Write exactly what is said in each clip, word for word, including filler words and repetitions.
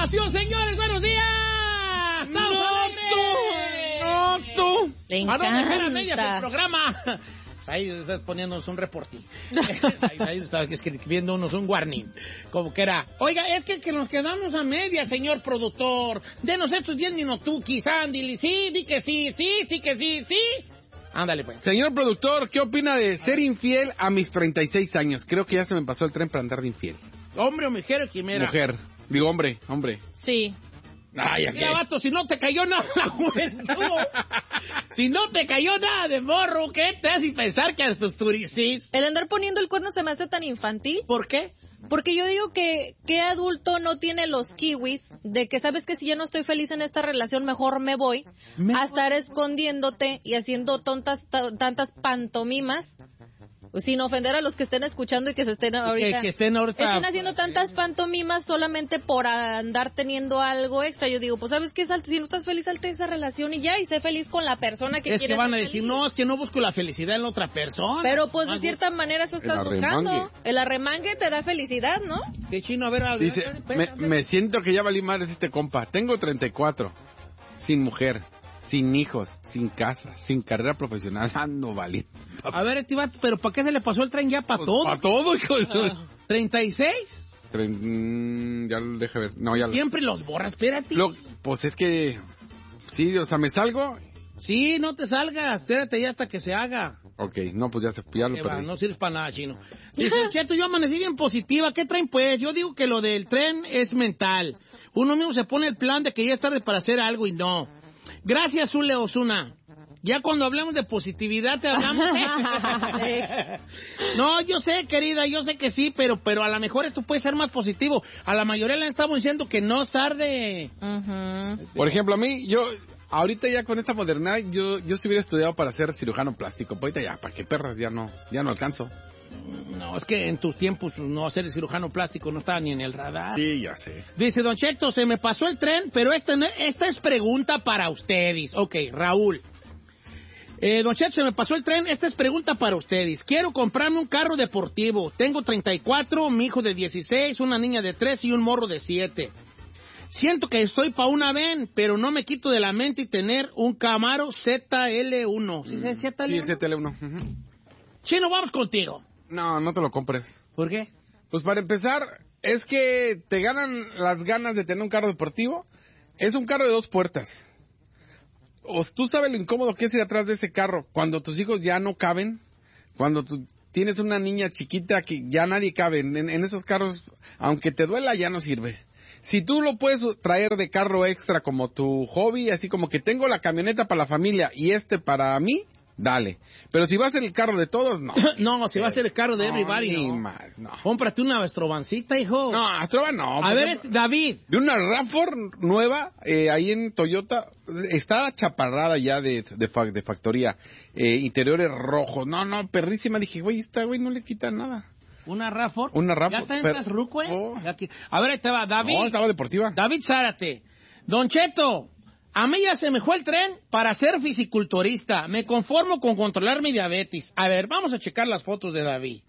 estación, señores! ¡Buenos días! ¡Estamos ¡No alegres! tú! ¡No tú! Le ¡Para no dejar a encanta. medias el programa! Ahí está poniéndonos un reportín. Ahí, ahí está escribiéndonos un warning. Como que era, oiga, es que, que nos quedamos a medias, señor productor. Denos estos diez minutuquis, ándale. Sí, di que sí, sí, sí que sí, sí. Ándale, pues. Señor productor, ¿qué opina de ser infiel a mis treinta y seis años? Creo que ya se me pasó el tren para andar de infiel. ¿Hombre o mujer o quimera? Mujer. Digo, hombre, hombre. Sí. Ay, ¿a Mira, qué? vato, si no te cayó nada la juventud, si no te cayó nada de morro, ¿qué te hace pensar que a tus turistas? El andar poniendo el cuerno se me hace tan infantil. ¿Por qué? Porque yo digo que, ¿qué adulto no tiene los kiwis de que sabes que si ya no estoy feliz en esta relación, mejor me voy Me a estar escondiéndote y haciendo tontas, ta- tantas pantomimas? Sin ofender a los que estén escuchando y que se estén ahorita. Que, que estén ahorita. Estén haciendo tantas pantomimas solamente por andar teniendo algo extra. Yo digo, pues sabes qué, salte, si no estás feliz, salte de esa relación y ya, y sé feliz con la persona que Es quieres. que van a ser decir, feliz. no, es que no busco la felicidad en la otra persona. Pero pues de Ah, cierta manera eso estás arremangue. buscando. El arremangue te da felicidad, ¿no? Qué chino, a ver, a ver, Dice, a ver, pues, me, a ver. me siento que ya valí madres este compa. Tengo treinta y cuatro. Sin mujer. Sin hijos. Sin casa. Sin carrera profesional. Ando valiendo. A ver, este vato, pero ¿para qué se le pasó el tren ya para todo? Para todo, hijo de tu- ¿treinta y seis? Tren- mm, ya lo deja ver. No, ya lo... Siempre los borras, espérate. lo- Pues es que... Sí, o sea, me salgo... Sí, no te salgas, espérate ya hasta que se haga. Ok, no, pues ya, se, ya lo Que va, perdí. no sirves para nada, chino. Dice, Cheto, yo amanecí bien positiva. ¿Qué traen, pues? Yo digo que lo del tren es mental. Uno mismo se pone el plan de que ya es tarde para hacer algo y no. Gracias, Zule Osuna. Ya cuando hablemos de positividad te hablamos. No, yo sé, querida, yo sé que sí, pero, pero a lo mejor esto puede ser más positivo. A la mayoría le estamos diciendo que no es tarde. Ujú. Por ejemplo, a mí, yo... Ahorita ya con esta modernidad, yo, yo si hubiera estudiado para ser cirujano plástico. Pues ahorita ya, ¿para qué perras? Ya no, ya no alcanzo. No, es que en tus tiempos no ser cirujano plástico no estaba ni en el radar. Sí, ya sé. Dice, Don Cheto, se me pasó el tren, pero esta, no- esta es pregunta para ustedes. Ok, Raúl. Eh, Don Cheto, se me pasó el tren, esta es pregunta para ustedes. Quiero comprarme un carro deportivo. Tengo treinta y cuatro, mi hijo de dieciséis, una niña de tres y un morro de siete. Siento que estoy pa' una ven, pero no me quito de la mente y tener un Camaro Z L uno. ¿Sí es Z L uno? Sí, el Z L uno. Ujú. Chino, vamos contigo. No, no te lo compres. ¿Por qué? Pues para empezar, es que te ganan las ganas de tener un carro deportivo. Es un carro de dos puertas. O tú sabes lo incómodo que es ir atrás de ese carro cuando tus hijos ya no caben, cuando tú tienes una niña chiquita que ya nadie cabe en, en esos carros, aunque te duela ya no sirve. Si tú lo puedes traer de carro extra como tu hobby, así como que tengo la camioneta para la familia y este para mí, dale. Pero si va a ser el carro de todos, no. No, si va a ser el carro de No, everybody, ni no. mal, no. Cómprate una Astrovancita, hijo. No, Astrovan no. A por ver, ejemplo, David. de una RAV cuatro nueva, eh, ahí en Toyota, estaba chaparrada ya de, de, fa- de factoría, eh, interiores rojos, no, no, perrísima, dije, güey, esta güey no le quita nada. Una RAV cuatro. Una RAV ¿Ya cuatro, te pero- entras ruco, eh? Oh. Ya que- A ver, ahí te va, David. No, estaba deportiva. David Zárate. Don Cheto, a mí ya se me fue el tren para ser fisiculturista. Me conformo con controlar mi diabetes. A ver, vamos a checar las fotos de David.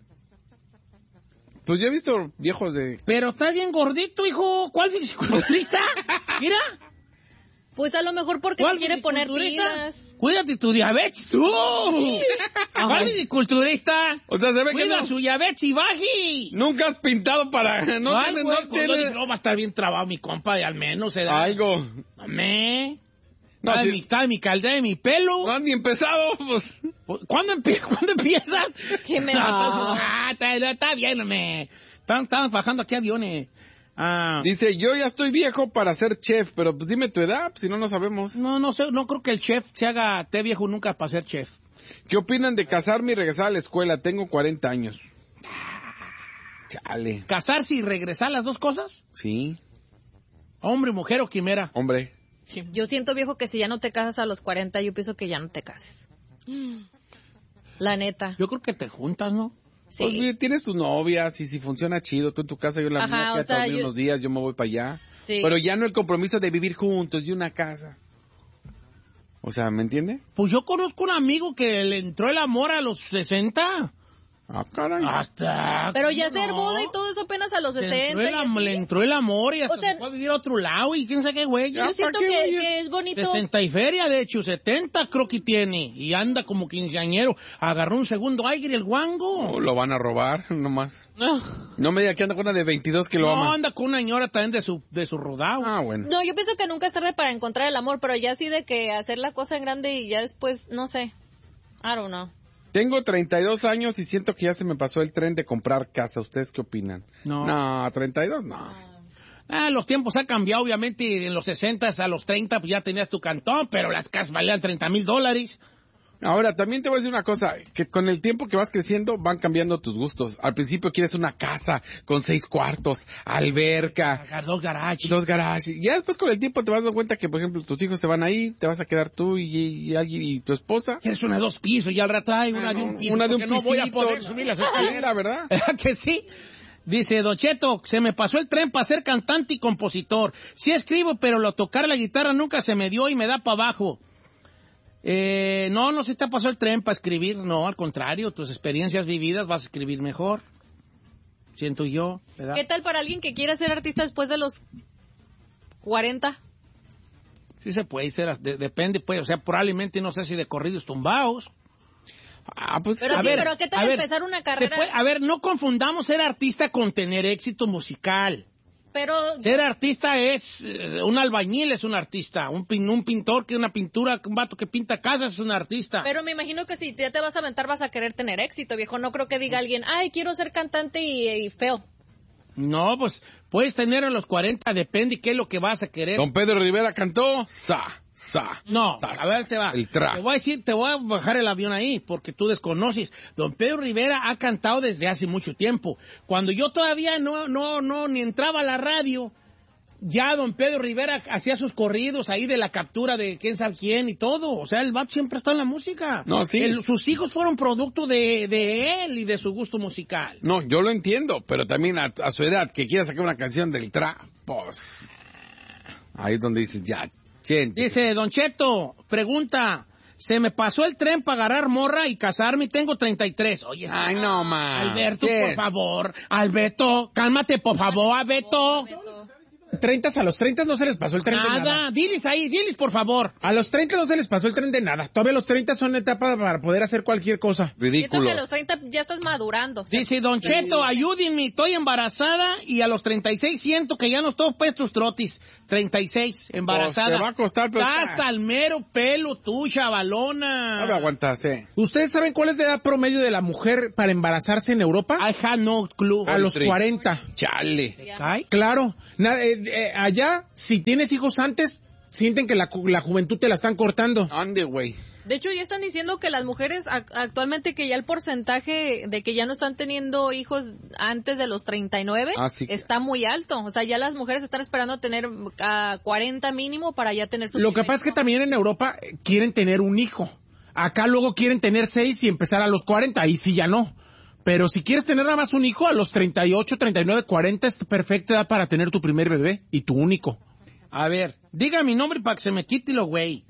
Pues yo he visto viejos de... Pero estás bien gordito, hijo. ¿Cuál fisiculturista? Mira. Pues a lo mejor porque ¿Cuál se quiere poner fisiculturista? pilas. Cuídate tu diabetes, tú. ¿Cuál fisiculturista? O sea, se ve que Cuida no, su diabetes y baji. nunca has pintado para... No Ay, tienes, güey, no pues, tienes... yo dije, no, va a estar bien trabado mi compa, y al menos se da. Algo. Me. No, está, sí. de mi, está de mi caldera de mi pelo. No has ni empezado, pues... ¿Cuándo, empie ¿Cuándo empiezas? Que me Ah, está, está bien, me. Están, están bajando aquí aviones. Ah, Dice, yo ya estoy viejo para ser chef, pero pues dime tu edad, si no, no sabemos. no, no sé, no creo que el chef se haga té viejo nunca para ser chef. ¿Qué opinan de casarme y regresar a la escuela? Tengo cuarenta años. Chale. ¿Casarse y regresar las dos cosas? Sí, Hombre, mujer o quimera. hombre. Yo siento, viejo, que si ya no te casas a los cuarenta, yo pienso que ya no te cases. La neta. Yo creo que te juntas, ¿no? Sí. Pues bien, tienes tu novia, si si funciona chido, tú en tu casa, yo en la Ajá, mía, o quédate sea, a dormir yo- unos días, yo me voy para allá. Sí. Pero ya no el compromiso de vivir juntos, de una casa. O sea, ¿me entiende? Pues yo conozco un amigo que le entró el amor a los sesenta. Ah, caray. Hasta... Pero ya hacer no. boda y todo eso apenas a los Le sesenta. entró, el, y am- así. le entró el amor y hasta O sea, se fue a vivir a otro lado y quién sabe qué güey. Ya, Yo siento ¿para qué, que, güey? que es bonito. sesenta y feria, de hecho, setenta creo que tiene. Y anda como quinceañero. Agarró un segundo aire el guango. Oh, lo van a robar, nomás. No. No me diga que anda con una de veintidós que lo No, ama. anda con una señora también de su, de su rodado. Ah, bueno. No, yo pienso que nunca es tarde para encontrar el amor, pero ya así de que hacer la cosa en grande y ya después, no sé. I don't know. Tengo treinta y dos años y siento que ya se me pasó el tren de comprar casa. ¿Ustedes qué opinan? No. No, treinta y dos no. Ah, los tiempos han cambiado, obviamente. En los sesenta a los treinta pues ya tenías tu cantón, pero las casas valían treinta mil dólares. Ahora, también te voy a decir una cosa, que con el tiempo que vas creciendo van cambiando tus gustos. Al principio quieres una casa con seis cuartos, alberca, Dos garajes. dos garajes. Ya después con el tiempo te vas dando cuenta que, por ejemplo, tus hijos se van a ir, te vas a quedar tú y, y alguien y tu esposa. Quieres una de dos pisos y al rato hay una Ah, de un no, piso. una de un porque no voy a pisito. poder subir las escaleras. ¿Verdad? ¿Verdad que sí? Dice, Don Cheto, se me pasó el tren para ser cantante y compositor. Sí escribo, pero lo tocar la guitarra nunca se me dio y me da para abajo. Eh, no, no se te pasó el tren para escribir, no, al contrario, tus experiencias vividas vas a escribir mejor. Siento yo, ¿verdad? ¿Qué tal para alguien que quiera ser artista después de los cuarenta? Sí se puede ser, de- depende, pues, o sea, probablemente no sé si de corridos tumbados. Ah, pues, Pero A sí, ver, pero ¿qué tal a ver, empezar una Se carrera? puede- a ver, no confundamos ser artista con tener éxito musical. Pero Ser artista es, eh, un albañil es un artista, un, pin- un pintor que una pintura, un vato que pinta casas es un artista. Pero me imagino que si ya te vas a aventar vas a querer tener éxito, viejo. No creo que diga alguien, ay, quiero ser cantante y, y feo. No, pues puedes tener a los cuarenta, depende qué es lo que vas a querer. Don Pedro Rivera cantó sa, sa. No, sa, a ver, se va. El tra. Te voy a decir, te voy a bajar el avión ahí, porque tú desconoces. Don Pedro Rivera ha cantado desde hace mucho tiempo. Cuando yo todavía no, no, no, ni entraba a la radio, ya don Pedro Rivera hacía sus corridos ahí de la captura de quién sabe quién y todo. O sea, el vato siempre está en la música. No, sí. El- sus hijos fueron producto de, de él y de su gusto musical. No, yo lo entiendo, pero también a, a su edad, que quiera sacar una canción del tra, pues... Ahí es donde dices, ya, siente. Dice, Don Cheto, pregunta, se me pasó el tren para agarrar morra y casarme y tengo treinta y tres. Oye, Ay, no, man. Alberto, ¿Qué? por favor. Alberto, cálmate, por favor, Alberto. treinta a los treinta no se les pasó el tren de nada. Nada, diles ahí, diles, por favor. A los treinta no se les pasó el tren de nada. Todavía los treinta son etapa para poder hacer cualquier cosa. Siento que a Ridículos. los treinta ya estás madurando. Dice, Don Cheto, ayúdenme, estoy embarazada y a los treinta y seis siento que ya no estoy puestos trotis. treinta y seis, embarazada. Pues te va a costar, pero- Estás al mero pelo tú, chavalona. No me aguantas, eh. ¿Ustedes saben cuál es la edad promedio de la mujer para embarazarse en Europa? I have no clue. A los Tri. cuarenta. Chale. Ay, Claro. Na- eh, eh, allá, si tienes hijos antes, sienten que la, cu- la juventud te la están cortando. Ande, güey. De hecho, ya están diciendo que las mujeres ac- actualmente que ya el porcentaje de que ya no están teniendo hijos antes de los treinta y nueve Ah, sí. está muy alto. O sea, ya las mujeres están esperando tener a cuarenta mínimo para ya tener su Lo que primer pasa es que hijo. también en Europa eh, quieren tener un hijo. Acá luego quieren tener seis y empezar a los cuarenta. Ahí sí ya no. Pero si quieres tener nada más un hijo, a los treinta y ocho, treinta y nueve, cuarenta es perfecta edad para tener tu primer bebé y tu único. a ver, diga mi nombre para que se me quite lo güey.